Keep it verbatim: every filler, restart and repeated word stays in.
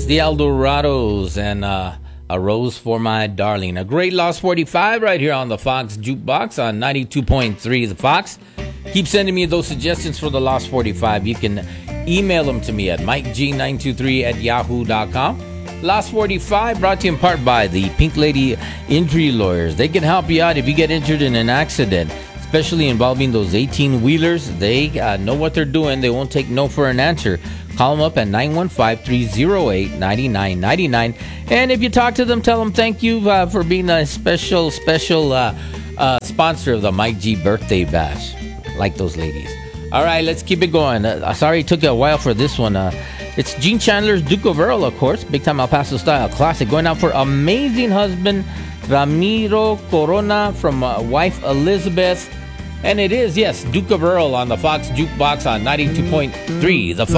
the Eldorados, and uh, A Rose for My Darling. A great Lost forty-five right here on the Fox Jukebox on ninety-two point three The Fox. Keep sending me those suggestions for the Lost forty-five. You can email them to me at mike g nine two three at yahoo dot com. Lost forty-five brought to you in part by the Pink Lady Injury Lawyers. They can help you out if you get injured in an accident, especially involving those eighteen-wheelers. They uh, know what they're doing. They won't take no for an answer. Call them up at nine one five, three oh eight, nine nine nine nine. And if you talk to them, tell them thank you uh, for being a special, special uh, uh, sponsor of the Mike G Birthday Bash. Like those ladies. All right, let's keep it going. Uh, sorry it took a while for this one. Uh, it's Gene Chandler's Duke of Earl, of course. Big time El Paso style classic. Going out for amazing husband Ramiro Corona from uh, wife Elizabeth. And it is, yes, Duke of Earl on the Fox Jukebox on ninety-two point three The Fox.